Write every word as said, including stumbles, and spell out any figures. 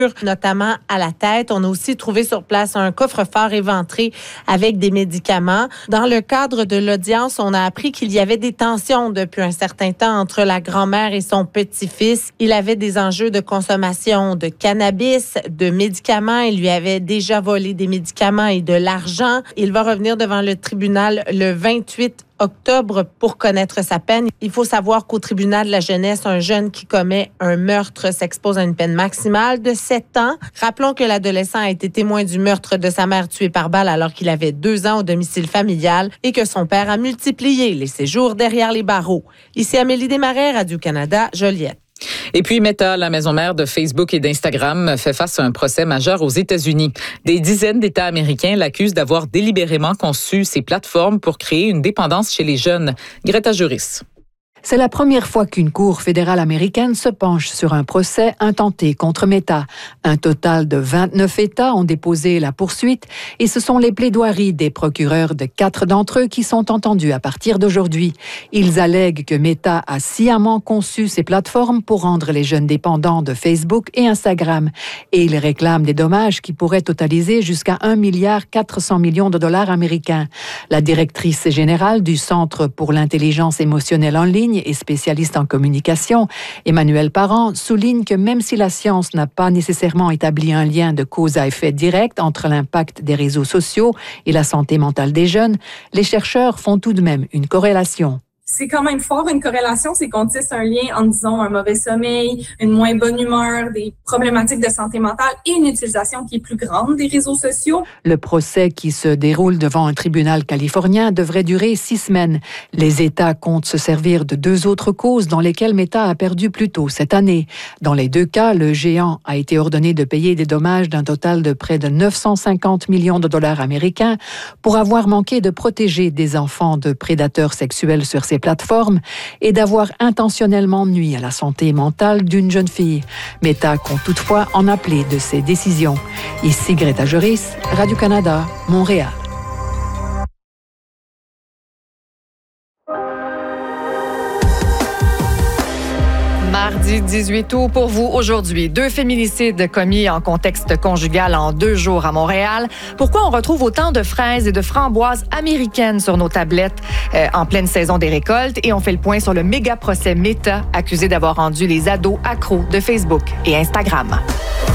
notamment à la tête. On a aussi trouvé sur place un coffre-fort éventré avec des médicaments. Dans le cadre de l'audience, on a appris qu'il y avait des tensions depuis un certain temps entre la grand-mère et son petit-fils. Il avait des enjeux de consommation de cannabis, de médicaments. Il lui avait déjà volé des médicaments et de l'argent. Il va revenir devant le tribunal le vingt-huit octobre pour connaître sa peine. Il faut savoir qu'au tribunal de la jeunesse, un jeune qui commet un meurtre s'expose à une peine maximale de sept ans. Rappelons que l'adolescent a été témoin du meurtre de sa mère tuée par balle alors qu'il avait deux ans au domicile familial et que son père a multiplié les séjours derrière les barreaux. Ici Amélie Desmarais, Radio-Canada, Joliette. Et puis Meta, la maison mère de Facebook et d'Instagram, fait face à un procès majeur aux États-Unis. Des dizaines d'États américains l'accusent d'avoir délibérément conçu ces plateformes pour créer une dépendance chez les jeunes. Greta Juris. C'est la première fois qu'une cour fédérale américaine se penche sur un procès intenté contre Meta. Un total de vingt-neuf États ont déposé la poursuite et ce sont les plaidoiries des procureurs de quatre d'entre eux qui sont entendues à partir d'aujourd'hui. Ils allèguent que Meta a sciemment conçu ces plateformes pour rendre les jeunes dépendants de Facebook et Instagram. Et ils réclament des dommages qui pourraient totaliser jusqu'à un milliard quatre cents millions de dollars américains. La directrice générale du Centre pour l'intelligence émotionnelle en ligne et spécialiste en communication, Emmanuelle Parent, souligne que même si la science n'a pas nécessairement établi un lien de cause à effet direct entre l'impact des réseaux sociaux et la santé mentale des jeunes, les chercheurs font tout de même une corrélation. C'est quand même fort une corrélation, c'est qu'on tisse un lien en disant un mauvais sommeil, une moins bonne humeur, des problématiques de santé mentale et une utilisation qui est plus grande des réseaux sociaux. Le procès qui se déroule devant un tribunal californien devrait durer six semaines. Les États comptent se servir de deux autres causes dans lesquelles Meta a perdu plus tôt cette année. Dans les deux cas, le géant a été ordonné de payer des dommages d'un total de près de neuf cent cinquante millions de dollars américains pour avoir manqué de protéger des enfants de prédateurs sexuels sur ses plateformes et d'avoir intentionnellement nui à la santé mentale d'une jeune fille. Meta compte toutefois en appeler de ses décisions. Ici Greta Juris, Radio-Canada, Montréal. Mardi dix-huit août pour vous aujourd'hui. Deux féminicides commis en contexte conjugal en deux jours à Montréal. Pourquoi on retrouve autant de fraises et de framboises américaines sur nos tablettes euh, en pleine saison des récoltes? Et on fait le point sur le méga procès Meta, accusé d'avoir rendu les ados accros de Facebook et Instagram.